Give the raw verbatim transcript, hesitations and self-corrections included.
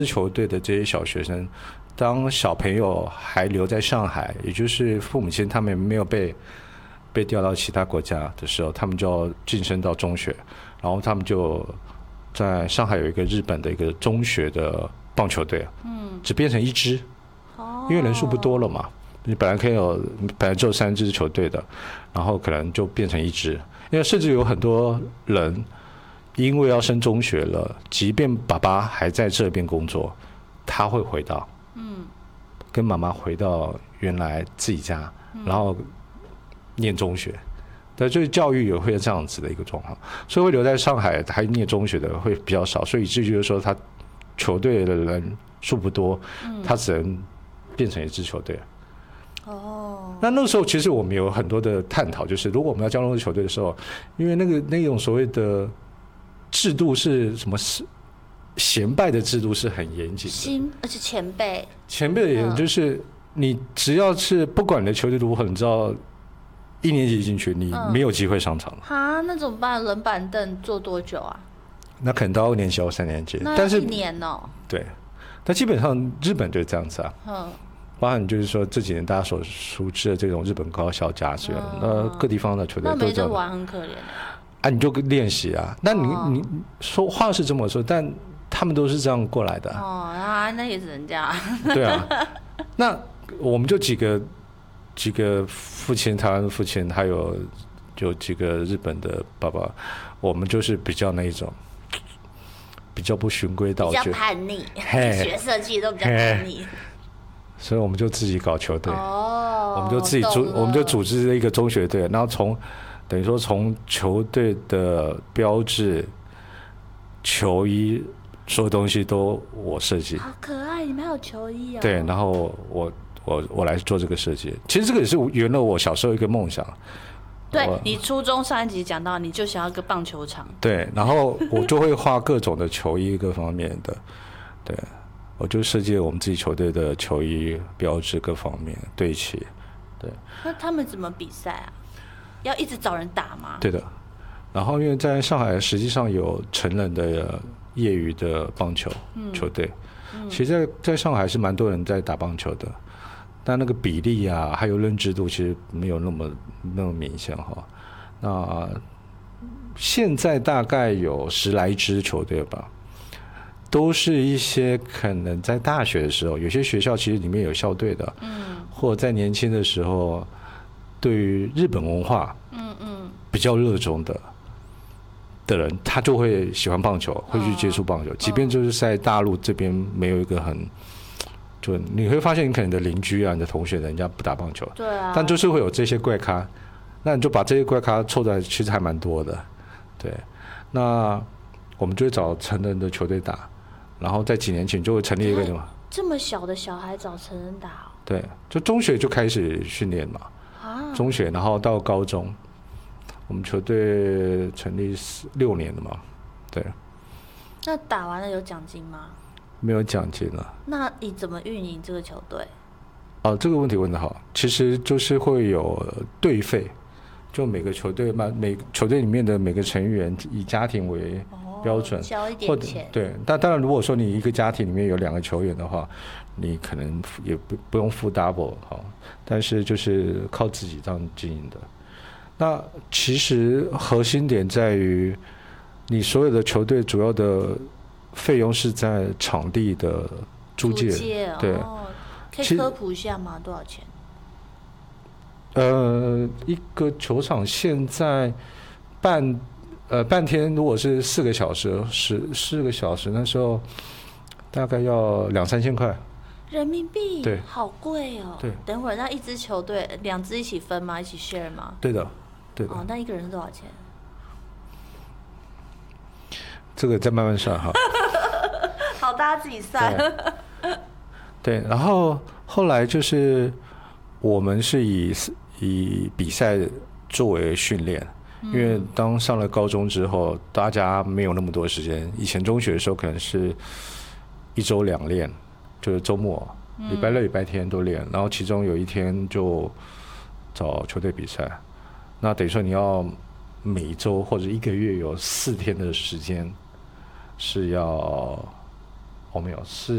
球队的这些小学生，当小朋友还留在上海，也就是父母亲他们没有被被调到其他国家的时候，他们就要晋升到中学，然后他们就在上海有一个日本的一个中学的棒球队，嗯，只变成一支，哦，因为人数不多了嘛，你本来可以有本来只有三支球队的，然后可能就变成一支，因为甚至有很多人。因为要升中学了，即便爸爸还在这边工作，他会回到，嗯，跟妈妈回到原来自己家，嗯、然后念中学。对，就是教育也会这样子的一个状况，所以会留在上海还念中学的会比较少，所以以至于就是说他球队的人数不多，嗯、他只能变成一支球队。哦，那那个时候其实我们有很多的探讨，就是如果我们要加入球队的时候，因为那个那种所谓的制度是什么？衔拜的制度是很严谨的， 新而且前辈， 前辈的也就是你只要是不管你的球队如何，你知道一年级进去你没有机会上场了。 哈、嗯，那怎么办？轮板凳坐多久啊？ 那可能到二年级或三年级， 但是一年哦。 对，但基本上日本就是这样子啊。嗯。包含就是说这几年大家所熟知的这种日本高校甲子园，那各地方的球队都这样。 那没得玩很可怜啊，你就练习啊。那你、哦、你说话是这么说，但他们都是这样过来的。 哦啊，那也只能这样。 对啊，那我们就几个几个父亲，台湾的父亲，还有就几个日本的爸爸，我们就是比较那一种，比较不循规蹈矩， 比较叛逆，学设计都比较叛逆。 所以我们就自己搞球队， 哦， 我们就自己组，我们就组织了一个中学队，然后从。等于说，从球队的标志、球衣，所有东西都我设计。 好可爱，你们还有球衣啊、哦？ 对，然后我我我来做这个设计。其实这个也是圆了我小时候一个梦想。 对，你初中上一集讲到，你就想要一个棒球场。 对，然后我就会画各种的球衣，各方面的。对，我就设计了我们自己球队的球衣标志各方面对齐。对。 那他们怎么比赛啊？要一直找人打吗？ 对的，然后因为在上海实际上有成人的业余的棒球球队，嗯嗯、其实在在上海是蛮多人在打棒球的，但那个比例啊，还有认知度其实没有那么那么明显哈。那现在大概有十来支球队吧，都是一些可能在大学的时候，有些学校其实里面有校队的，嗯，或者在年轻的时候。对于日本文化，嗯嗯，比较热衷的的人，他就会喜欢棒球，会去接触棒球。即便就是在大陆这边没有一个很，就你会发现，你可能你的邻居啊、你的同学，人家不打棒球， 对啊， 但就是会有这些怪咖，那你就把这些怪咖凑在，其实还蛮多的，对。那我们就会找成人的球队打，然后在几年前就会成立一个什么？ 这么小的小孩找成人打、哦？ 对，就中学就开始训练嘛。中学，然后到高中，我们球队成立六年了嘛，对。 那打完了有奖金吗？ 没有奖金了。 那你怎么运营这个球队？ 哦，这个问题问得好，其实就是会有队费，就每个球队嘛，每球队里面的每个成员以家庭为标准， 哦、交一点钱。 对，但当然，如果说你一个家庭里面有两个球员的话。你可能也不不用付 double 哈，但是就是靠自己这样经营的。那其实核心点在于，你所有的球队主要的费用是在场地的租借， 租借对、 哦。可以科普一下吗？多少钱？ 呃，一个球场现在半呃半天，如果是四个小时，十四个小时，那时候大概要两三千块。 人民币， 对， 好贵哦。 对， 等会儿那一支球队两支一起分吗？一起 share 吗？ 对的，对的。 哦，那一个人是多少钱？ 这个再慢慢算哈。 好，大家自己算。 对，对，然后后来就是我们是以以比赛作为训练，因为当上了高中之后，大家没有那么多时间。以前中学的时候可能是一周两练。就是周末，礼拜六、礼拜天都练，然后其中有一天就找球队比赛。那等于说你要每周或者一个月有四天的时间是要，哦没有是。